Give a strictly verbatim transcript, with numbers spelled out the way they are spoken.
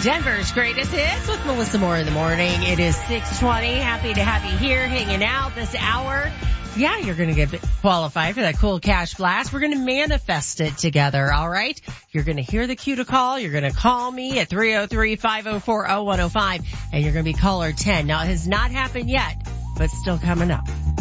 Denver's greatest hits with Melissa Moore in the morning. It is six twenty. Happy to have you here hanging out this hour. Yeah, you're going to get qualified for that cool cash blast. We're going to manifest it together, all right? You're going to hear the cue to call. You're going to call me at three oh three, five oh four, oh one oh five, and you're going to be caller ten. Now, it has not happened yet, but still coming up.